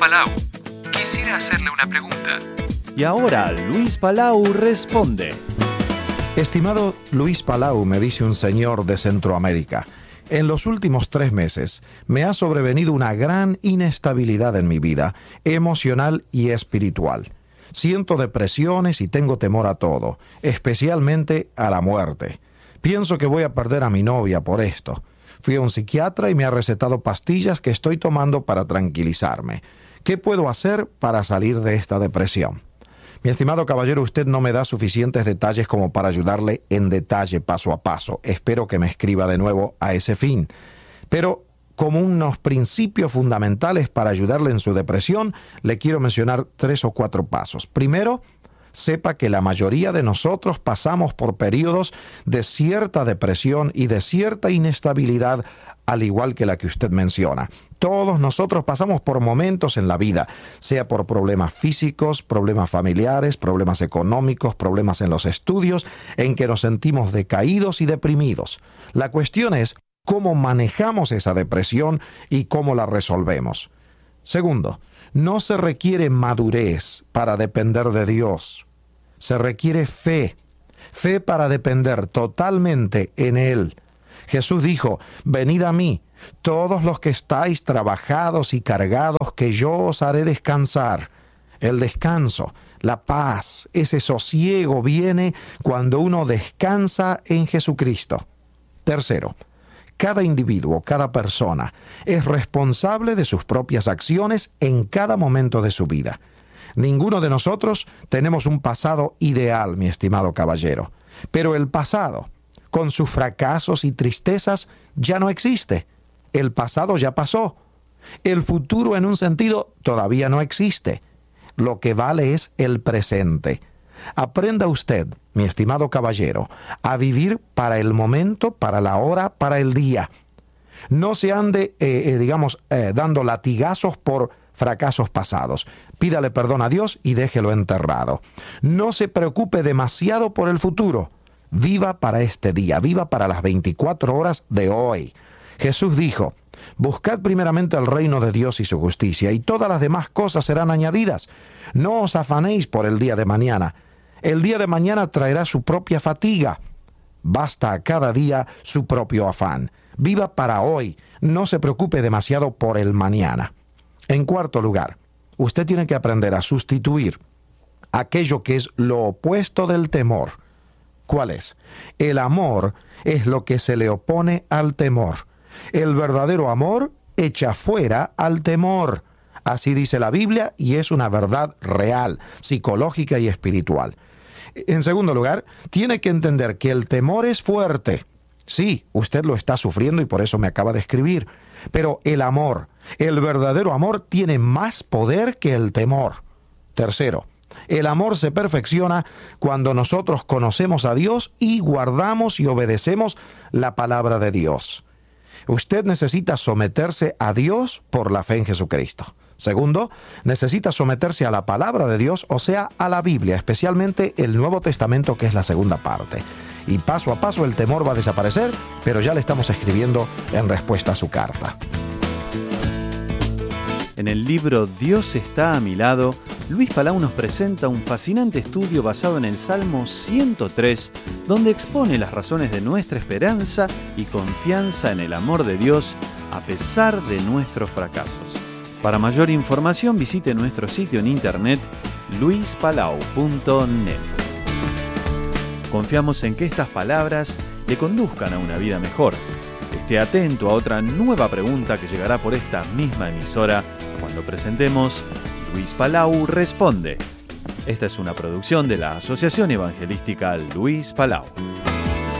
Palau. Quisiera hacerle una pregunta. Y ahora Luis Palau responde. Estimado Luis Palau, me dice un señor de Centroamérica, en los últimos 3 meses me ha sobrevenido una gran inestabilidad en mi vida, emocional y espiritual. Siento depresiones y tengo temor a todo, especialmente a la muerte. Pienso que voy a perder a mi novia por esto. Fui a un psiquiatra y me ha recetado pastillas que estoy tomando para tranquilizarme. ¿Qué puedo hacer para salir de esta depresión? Mi estimado caballero, usted no me da suficientes detalles como para ayudarle en detalle paso a paso. Espero que me escriba de nuevo a ese fin. Pero como unos principios fundamentales para ayudarle en su depresión, le quiero mencionar 3 o 4 pasos. Primero, sepa que la mayoría de nosotros pasamos por periodos de cierta depresión y de cierta inestabilidad, al igual que la que usted menciona. Todos nosotros pasamos por momentos en la vida, sea por problemas físicos, problemas familiares, problemas económicos, problemas en los estudios, en que nos sentimos decaídos y deprimidos. La cuestión es cómo manejamos esa depresión y cómo la resolvemos. Segundo, no se requiere madurez para depender de Dios. Se requiere fe para depender totalmente en Él. Jesús dijo, venid a mí, todos los que estáis trabajados y cargados, que yo os haré descansar. El descanso, la paz, ese sosiego viene cuando uno descansa en Jesucristo. Tercero, cada individuo, cada persona es responsable de sus propias acciones en cada momento de su vida. Ninguno de nosotros tenemos un pasado ideal, mi estimado caballero, pero el pasado, con sus fracasos y tristezas, ya no existe. El pasado ya pasó. El futuro, en un sentido, todavía no existe. Lo que vale es el presente. Aprenda usted, mi estimado caballero, a vivir para el momento, para la hora, para el día. No se ande, dando latigazos por fracasos pasados. Pídale perdón a Dios y déjelo enterrado. No se preocupe demasiado por el futuro. Viva para este día, viva para las 24 horas de hoy. Jesús dijo, buscad primeramente el reino de Dios y su justicia, y todas las demás cosas serán añadidas. No os afanéis por el día de mañana. El día de mañana traerá su propia fatiga. Basta a cada día su propio afán. Viva para hoy, no se preocupe demasiado por el mañana. En cuarto lugar, usted tiene que aprender a sustituir aquello que es lo opuesto del temor. ¿Cuál es? El amor es lo que se le opone al temor. El verdadero amor echa fuera al temor. Así dice la Biblia y es una verdad real, psicológica y espiritual. En segundo lugar, tiene que entender que el temor es fuerte. Sí, usted lo está sufriendo y por eso me acaba de escribir. Pero el amor, el verdadero amor, tiene más poder que el temor. Tercero, el amor se perfecciona cuando nosotros conocemos a Dios y guardamos y obedecemos la palabra de Dios. Usted necesita someterse a Dios por la fe en Jesucristo. Segundo, necesita someterse a la palabra de Dios, o sea, a la Biblia, especialmente el Nuevo Testamento, que es la segunda parte. Y paso a paso el temor va a desaparecer, pero ya le estamos escribiendo en respuesta a su carta. En el libro Dios está a mi lado, Luis Palau nos presenta un fascinante estudio basado en el Salmo 103, donde expone las razones de nuestra esperanza y confianza en el amor de Dios a pesar de nuestros fracasos. Para mayor información visite nuestro sitio en internet luispalau.net. Confiamos en que estas palabras le conduzcan a una vida mejor. Esté atento a otra nueva pregunta que llegará por esta misma emisora cuando presentemos Luis Palau Responde. Esta es una producción de la Asociación Evangelística Luis Palau.